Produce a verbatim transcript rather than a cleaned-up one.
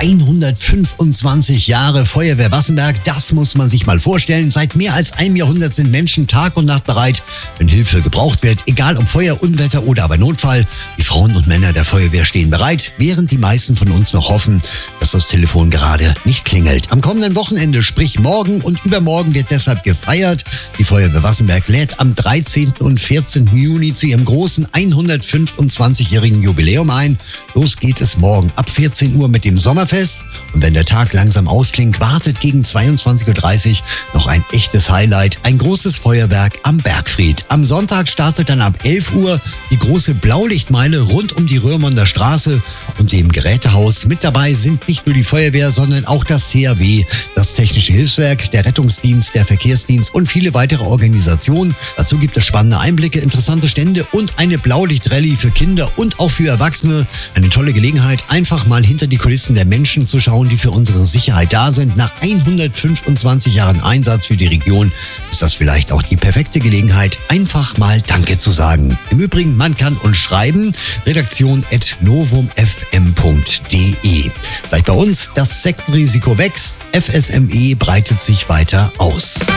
hundertfünfundzwanzig Jahre Feuerwehr Wassenberg, das muss man sich mal vorstellen. Seit mehr als einem Jahrhundert sind Menschen Tag und Nacht bereit, wenn Hilfe gebraucht wird. Egal ob Feuer, Unwetter oder aber Notfall. Die Frauen und Männer der Feuerwehr stehen bereit, während die meisten von uns noch hoffen, dass das Telefon gerade nicht klingelt. Am kommenden Wochenende, sprich morgen und übermorgen, wird deshalb gefeiert. Die Feuerwehr Wassenberg lädt am dreizehnten und vierzehnten Juni zu ihrem großen hundertfünfundzwanzigjährigen Jubiläum ein. Los geht es morgen ab vierzehn Uhr mit dem Sommerfest. Und wenn der Tag langsam ausklingt, wartet gegen zweiundzwanzig Uhr dreißig noch ein echtes Highlight, ein großes Feuerwerk am Bergfried. Am Sonntag startet dann ab elf Uhr die große Blaulichtmeile rund um die Röhrmonder Straße und dem Gerätehaus. Mit dabei sind nicht nur die Feuerwehr, sondern auch das C A W, das Technische Hilfswerk, der Rettungsdienst, der Verkehrsdienst und viele weitere Organisationen. Dazu gibt es spannende Einblicke, interessante Stände und eine Blaulichtrallye für Kinder und auch für Erwachsene. Eine tolle Gelegenheit, einfach mal hinter die Kulissen der Menschen zu schauen, die für unsere Sicherheit da sind. Nach hundertfünfundzwanzig Jahren Einsatz für die Region ist das vielleicht auch die perfekte Gelegenheit, einfach mal Danke zu sagen. Im Übrigen, man kann uns schreiben, redaktion at novumfm punkt de. Gleich bei uns, das Sektenrisiko wächst, F S M E breitet sich weiter aus.